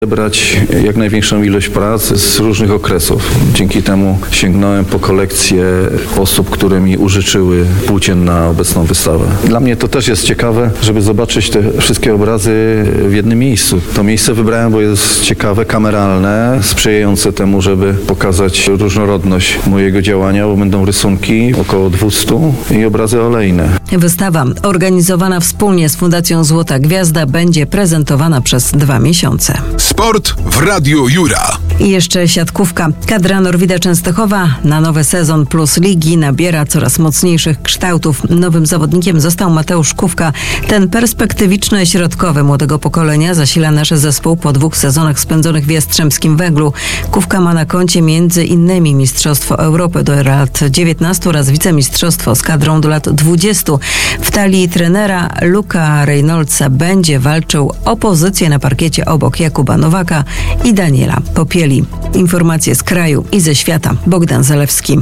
zebrać jak największą ilość prac z różnych okresów. Dzięki temu sięgnąłem po kolekcję osób, które mi użyczyły płócien na obecną wystawę. Dla mnie to też jest ciekawe, żeby zobaczyć te wszystkie obrazy w jednym miejscu. To miejsce wybrałem, bo jest ciekawe, kameralne, sprzyjające temu, żeby pokazać różnorodność mojego działania, bo będą rysunki około 200 i obrazy olejne. Wystawa organizowana wspólnie z Fundacją Złota Gwiazda będzie prezentowana przez 2 miesiące. Sport w Radiu Jura. I jeszcze siatkówka. Kadra Norwida Częstochowa na nowy sezon Plus Ligi nabiera coraz mocniejszych kształtów. Nowym zawodnikiem został Mateusz Kówka. Ten perspektywiczny środkowy młodego pokolenia zasila nasz zespół po 2 sezonach spędzonych w Jastrzębskim Węglu. Kówka ma na koncie między innymi Mistrzostwo Europy do lat 19 oraz wicemistrzostwo z kadrą do lat 20. W talii trenera Luka Reynoldsa będzie walczył o pozycję na parkiecie obok Jakuba Nowaka i Daniela Popieli. Informacje z kraju i ze świata. Bogdan Zalewski.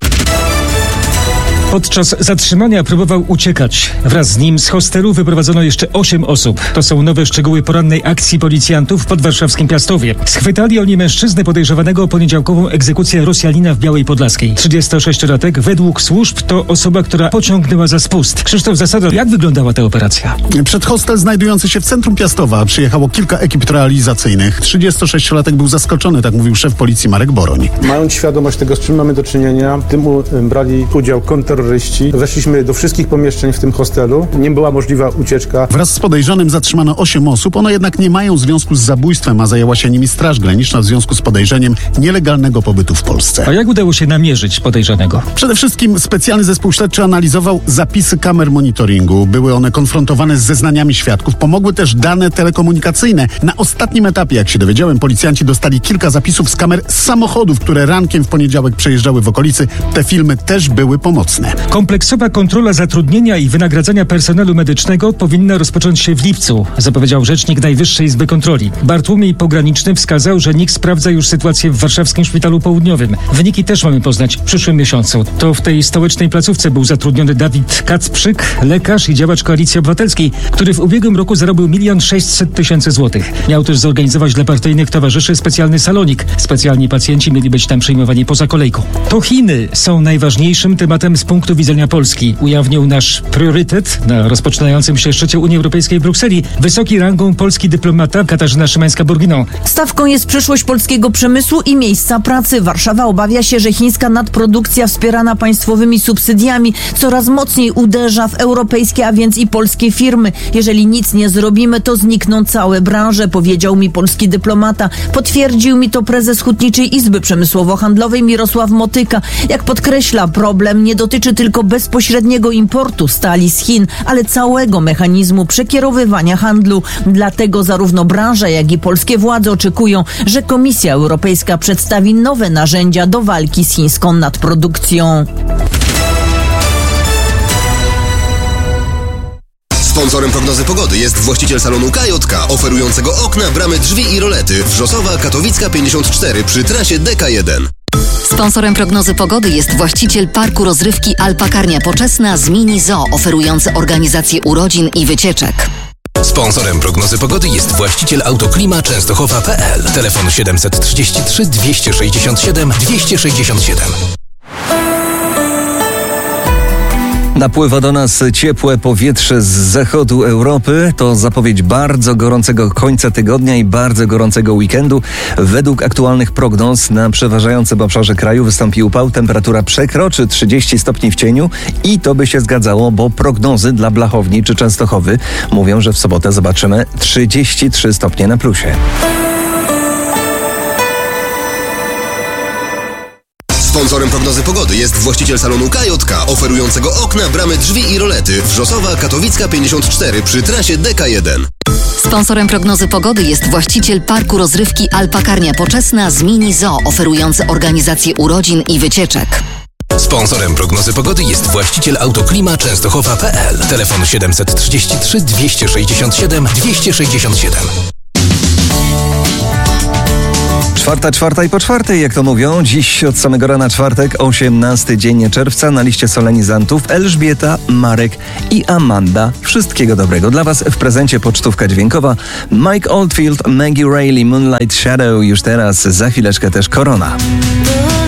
Podczas zatrzymania próbował uciekać. Wraz z nim z hostelu wyprowadzono jeszcze 8 osób. To są nowe szczegóły porannej akcji policjantów w podwarszawskim Piastowie. Schwytali oni mężczyznę podejrzewanego o poniedziałkową egzekucję Rosjanina w Białej Podlaskiej. 36-latek według służb to osoba, która pociągnęła za spust. Krzysztof Zasada, jak wyglądała ta operacja? Przed hostel znajdujący się w centrum Piastowa przyjechało kilka ekip realizacyjnych. 36-latek był zaskoczony, tak mówił szef policji Marek Boroń. Mając świadomość tego, z czym mamy do czynienia, w tym brali udział kontrterroryści. Weszliśmy do wszystkich pomieszczeń w tym hostelu. Nie była możliwa ucieczka. Wraz z podejrzanym zatrzymano 8 osób. One jednak nie mają związku z zabójstwem, a zajęła się nimi Straż Graniczna w związku z podejrzeniem nielegalnego pobytu w Polsce. A jak udało się namierzyć podejrzanego? Przede wszystkim specjalny zespół śledczy analizował zapisy kamer monitoringu. Były one konfrontowane z zeznaniami świadków. Pomogły też dane telekomunikacyjne. Na ostatnim etapie, jak się dowiedziałem, policjanci dostali kilka zapisów z kamer z samochodów, które rankiem w poniedziałek przejeżdżały w okolicy. Te filmy też były pomocne. Kompleksowa kontrola zatrudnienia i wynagradzania personelu medycznego powinna rozpocząć się w lipcu, zapowiedział rzecznik Najwyższej Izby Kontroli. Bartłomiej Pograniczny wskazał, że NIK sprawdza już sytuację w warszawskim Szpitalu Południowym. Wyniki też mamy poznać w przyszłym miesiącu. To w tej stołecznej placówce był zatrudniony Dawid Kacprzyk, lekarz i działacz Koalicji Obywatelskiej, który w ubiegłym roku zarobił 1 600 000 złotych. Miał też zorganizować dla partyjnych towarzyszy specjalny salonik. Specjalni pacjenci mieli być tam przyjmowani poza kolejką. To Chiny są najważniejszym tematem z punktu widzenia Polski. Ujawnił nasz priorytet na rozpoczynającym się szczycie Unii Europejskiej w Brukseli wysoki rangą polski dyplomata Katarzyna Szymańska-Bourguignon. Stawką jest przyszłość polskiego przemysłu i miejsca pracy. Warszawa obawia się, że chińska nadprodukcja wspierana państwowymi subsydiami coraz mocniej uderza w europejskie, a więc i polskie firmy. Jeżeli nic nie zrobimy, to znikną całe branże, powiedział mi polski dyplomata. Potwierdził mi to prezes Hutniczej Izby Przemysłowo-Handlowej Mirosław Motyka. Jak podkreśla, problem nie dotyczy tylko bezpośredniego importu stali z Chin, ale całego mechanizmu przekierowywania handlu. Dlatego zarówno branża, jak i polskie władze oczekują, że Komisja Europejska przedstawi nowe narzędzia do walki z chińską nadprodukcją. Sponsorem prognozy pogody jest właściciel salonu KJK, oferującego okna, bramy, drzwi i rolety. Wrzosowa, Katowicka 54 przy trasie DK1. Sponsorem prognozy pogody jest właściciel parku rozrywki Alpakarnia Poczesna z Mini Zoo, oferujący organizację urodzin i wycieczek. Sponsorem prognozy pogody jest właściciel Autoklima Częstochowa.pl. Telefon 733 267 267. Napływa do nas ciepłe powietrze z zachodu Europy. To zapowiedź bardzo gorącego końca tygodnia i bardzo gorącego weekendu. Według aktualnych prognoz na przeważającym obszarze kraju wystąpi upał. Temperatura przekroczy 30 stopni w cieniu i to by się zgadzało, bo prognozy dla Blachowni czy Częstochowy mówią, że w sobotę zobaczymy 33 stopnie na plusie. Sponsorem prognozy pogody jest właściciel salonu KJK, oferującego okna, bramy, drzwi i rolety. Wrzosowa, Katowicka 54 przy trasie DK1. Sponsorem prognozy pogody jest właściciel parku rozrywki Alpakarnia Poczesna z Mini Zoo, oferujący organizację urodzin i wycieczek. Sponsorem prognozy pogody jest właściciel Autoklima Częstochowa.pl. Telefon 733 267 267. Czwarta i po czwartej, jak to mówią. Dziś od samego rana czwartek, 18 dzień czerwca. Na liście solenizantów Elżbieta, Marek i Amanda. Wszystkiego dobrego dla Was. W prezencie pocztówka dźwiękowa. Mike Oldfield, Maggie Reilly, Moonlight Shadow. Już teraz, za chwileczkę też Korona.